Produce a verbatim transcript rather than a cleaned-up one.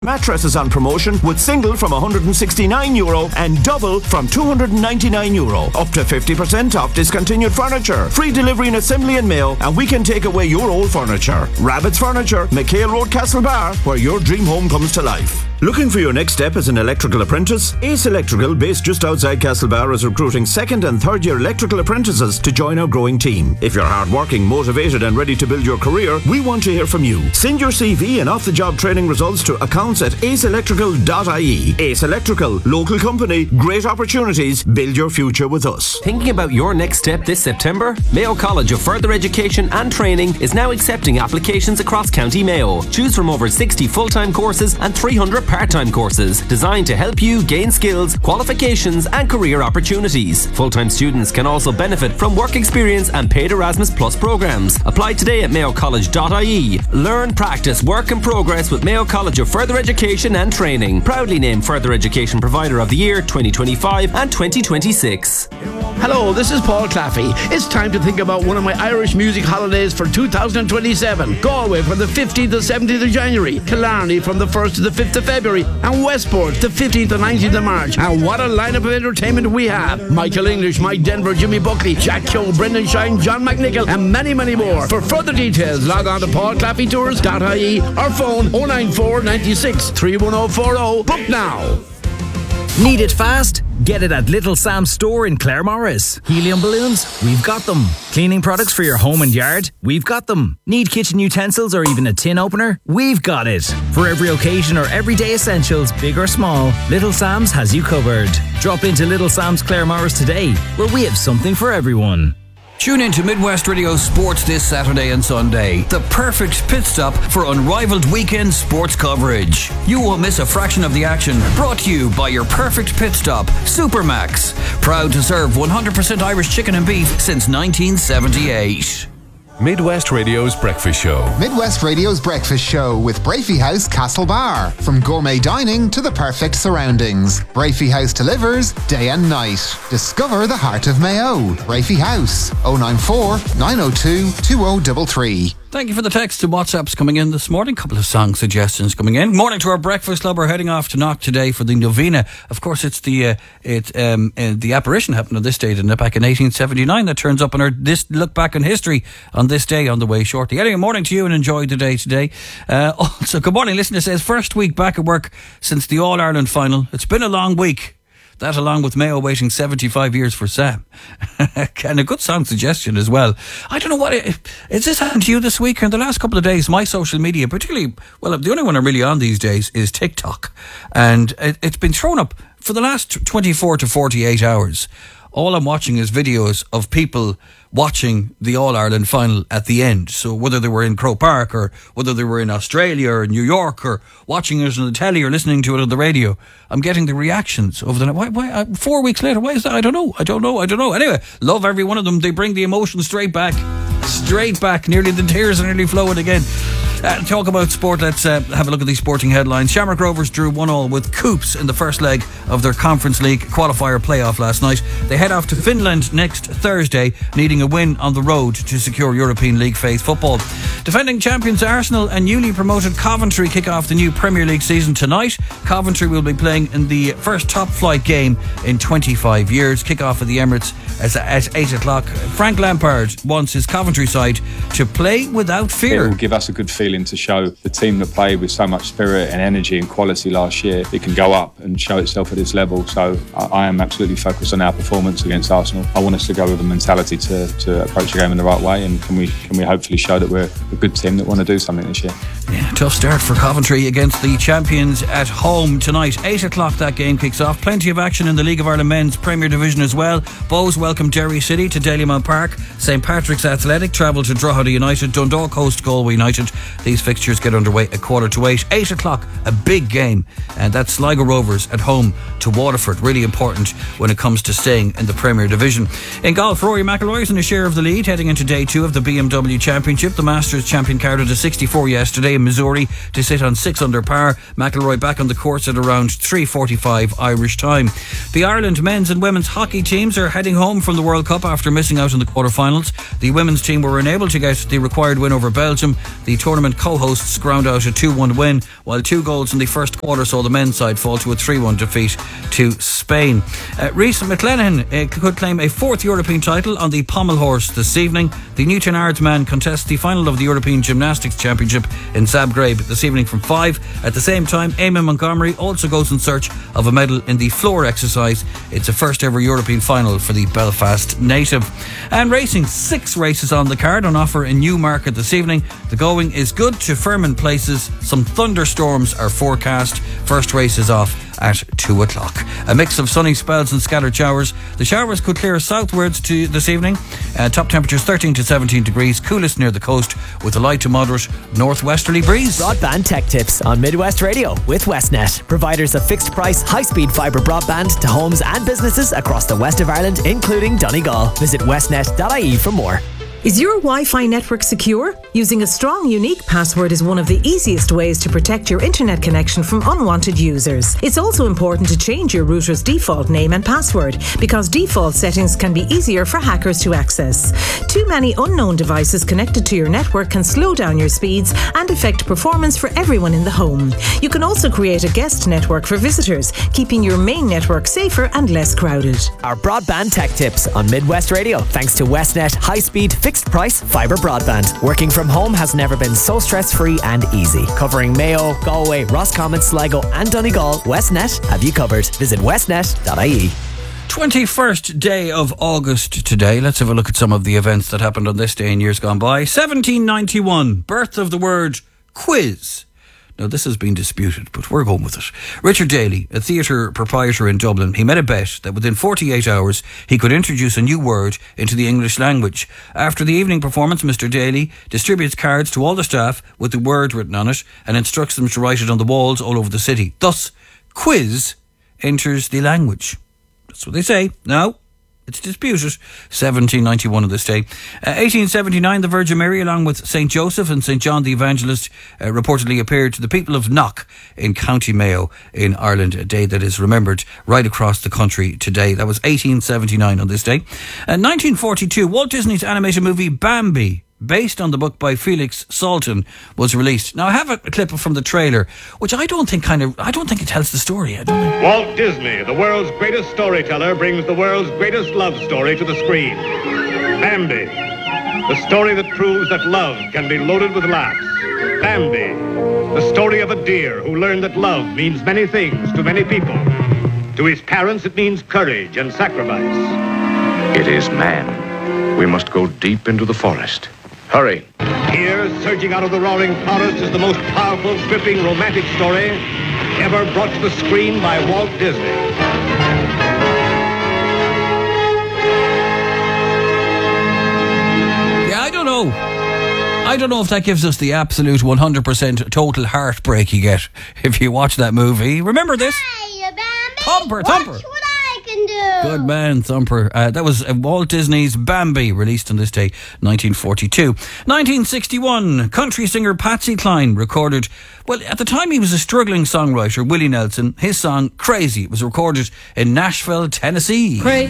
Mattresses on promotion with single from one hundred sixty-nine euro and double from two hundred ninety-nine euro. Up to fifty percent off discontinued furniture. Free delivery and assembly and mail, and we can take away your old furniture. Rabbit's Furniture, McHale Road, Castlebar, where your dream home comes to life. Looking for your next step as an electrical apprentice? Ace Electrical, based just outside Castlebar, is recruiting second and third year electrical apprentices to join our growing team. If you're hardworking, motivated and ready to build your career, we want to hear from you. Send your C V and off-the-job training results to accounts at ace electrical dot I E. Ace Electrical, local company, great opportunities, build your future with us. Thinking about your next step this September? Mayo College of Further Education and Training is now accepting applications across County Mayo. Choose from over sixty full-time courses and three hundred part-time courses designed to help you gain skills, qualifications and career opportunities. Full-time students can also benefit from work experience and paid Erasmus Plus programs. Apply today at mayo college dot I E. Learn, practice, work and progress with Mayo College of Further Education and Training. Proudly named Further Education Provider of the Year twenty twenty-five and twenty twenty-six. Hello, this is Paul Claffey. It's time to think about one of my Irish music holidays for two thousand twenty-seven. Galway from the fifteenth to seventeenth of January, Killarney from the first to the fifth of February, and Westport the fifteenth and nineteenth of March. And what a lineup of entertainment we have. Michael English, Mike Denver, Jimmy Buckley, Jack Keogh, Brendan Shine, John McNichol, and many, many more. For further details, log on to paul claffey tours dot I E or phone oh nine four, nine six, three one oh four oh. Book now. Need it fast? Get it at Little Sam's store in Claremorris. Helium balloons? We've got them. Cleaning products for your home and yard? We've got them. Need kitchen utensils or even a tin opener? We've got it. For every occasion or everyday essentials, big or small, Little Sam's has you covered. Drop into Little Sam's Claremorris today, where we have something for everyone. Tune in to Midwest Radio Sports this Saturday and Sunday. The perfect pit stop for unrivaled weekend sports coverage. You won't miss a fraction of the action. Brought to you by your perfect pit stop, Supermax. Proud to serve one hundred percent Irish chicken and beef since nineteen seventy-eight. Midwest Radio's Breakfast Show. Midwest Radio's Breakfast Show with Brafey House Castlebar. From gourmet dining to the perfect surroundings, Brafey House delivers day and night. Discover the heart of Mayo. Brafey House, oh nine four, nine oh two, two oh three three. Thank you for the texts and WhatsApps coming in this morning. Couple of song suggestions coming in. Morning to our breakfast club. We're heading off to Knock today for the Novena. Of course, it's the uh, it um uh, the apparition happened on this date, didn't it? Back in eighteen seventy-nine. That turns up in our this look back in history on this day on the way shortly. Anyway, morning to you and enjoy the day today. Uh, also, good morning. Listener says first week back at work since the All Ireland final. It's been a long week. That along with Mayo waiting seventy-five years for Sam. And a good song suggestion as well. I don't know what it, is this happened to you this week or in the last couple of days? My social media, particularly, well, the only one I'm really on these days is TikTok. And it, it's been thrown up for the last twenty-four to forty-eight hours. All I'm watching is videos of people watching the All-Ireland final at the end. So whether they were in Croke Park or whether they were in Australia or New York or watching it on the telly or listening to it on the radio, I'm getting the reactions over the night. Why, why, uh, four weeks later, why is that? I don't know. I don't know. I don't know. Anyway, love every one of them. They bring the emotion straight back. Straight back. Nearly the tears are nearly flowing again. Uh, talk about sport, let's uh, have a look at these sporting headlines. Shamrock Rovers drew one all with Coops in the first leg of their Conference League qualifier playoff last night. They head off to Finland next Thursday, needing a win on the road to secure European League phase football. Defending champions Arsenal and newly promoted Coventry kick off the new Premier League season tonight. Coventry will be playing in the first top flight game in twenty-five years. Kick off at the Emirates at eight o'clock. Frank Lampard wants his Coventry side to play without fear. It will give us a good feeling to show the team that played with so much spirit and energy and quality last year, it can go up and show itself at this level. So I, I am absolutely focused on our performance against Arsenal. I want us to go with a mentality to, to approach the game in the right way, and can we can we hopefully show that we're a good team that want to do something this year. Yeah, tough start for Coventry against the champions at home tonight. eight o'clock that game kicks off. Plenty of action in the League of Ireland Men's Premier Division as well. Bows welcome Derry City to Dalymount Park. St Patrick's Athletic travel to Drogheda United. Dundalk host Galway United. These fixtures get underway at quarter to eight. eight o'clock, a big game, and that's Sligo Rovers at home to Waterford. Really important when it comes to staying in the Premier Division. In golf, Rory McIlroy's in a share of the lead heading into day two of the B M W Championship. The Masters champion carded a sixty-four yesterday. in Missouri to sit on six under par. McIlroy back on the course at around three forty-five Irish time. The Ireland men's and women's hockey teams are heading home from the World Cup after missing out in the quarterfinals. The women's team were unable to get the required win over Belgium. The tournament co-hosts ground out a two one win, while two goals in the first quarter saw the men's side fall to a three one defeat to Spain. Uh, Rhys McClenaghan uh, could claim a fourth European title on the pommel horse this evening. The Newton Ards man contests the final of the European Gymnastics Championship in Zagreb this evening from five. At the same time, Eamon Montgomery also goes in search of a medal in the floor exercise. It's a first ever European final for the Belfast native. And racing, six races on the card on offer in Newmarket this evening. The going is good to firm in places. Some thunderstorms are forecast. First race is off at two o'clock. A mix of sunny spells and scattered showers. The showers could clear southwards to this evening. Uh, top temperatures thirteen to seventeen degrees, coolest near the coast with a light to moderate northwesterly breeze. Broadband tech tips on Midwest Radio with Westnet, providers of fixed price, high speed fibre broadband to homes and businesses across the west of Ireland, including Donegal. Visit westnet dot I E for more. Is your Wi-Fi network secure? Using a strong, unique password is one of the easiest ways to protect your internet connection from unwanted users. It's also important to change your router's default name and password, because default settings can be easier for hackers to access. Too many unknown devices connected to your network can slow down your speeds and affect performance for everyone in the home. You can also create a guest network for visitors, keeping your main network safer and less crowded. Our broadband tech tips on Midwest Radio, thanks to Westnet high-speed fixed price fibre broadband. Working from home has never been so stress-free and easy. Covering Mayo, Galway, Roscommon, Sligo and Donegal, Westnet have you covered. Visit westnet dot I E. twenty-first day of August today. Let's have a look at some of the events that happened on this day in years gone by. seventeen ninety-one, birth of the word quiz. Now, this has been disputed, but we're going with it. Richard Daly, a theatre proprietor in Dublin, he made a bet that within forty-eight hours he could introduce a new word into the English language. After the evening performance, Mister Daly distributes cards to all the staff with the word written on it and instructs them to write it on the walls all over the city. Thus, quiz enters the language. That's what they say. Now, it's disputed. seventeen ninety-one on this day. Uh, eighteen seventy-nine, the Virgin Mary, along with Saint Joseph and Saint John the Evangelist, uh, reportedly appeared to the people of Knock in County Mayo in Ireland, a day that is remembered right across the country today. That was eighteen seventy-nine on this day. Uh, nineteen forty-two, Walt Disney's animated movie Bambi, based on the book by Felix Salten, was released. Now, I have a clip from the trailer, which I don't think kind of, I don't think it tells the story. I don't think. Walt Disney, the world's greatest storyteller, brings the world's greatest love story to the screen. Bambi, the story that proves that love can be loaded with laughs. Bambi, the story of a deer who learned that love means many things to many people. To his parents, it means courage and sacrifice. It is man. We must go deep into the forest. Hurry. Here, surging out of the roaring forest, is the most powerful, gripping, romantic story ever brought to the screen by Walt Disney. Yeah, I don't know. I don't know if that gives us the absolute one hundred percent total heartbreak you get if you watch that movie. Remember this? Hey, Bambi. Thumper, Thumper. Watch what I can do. Good man, Thumper. Uh, that was uh, Walt Disney's Bambi, released on this day, nineteen forty-two. nineteen sixty-one, country singer Patsy Cline recorded, well, at the time he was a struggling songwriter, Willie Nelson, his song Crazy. It was recorded in Nashville, Tennessee. Crazy.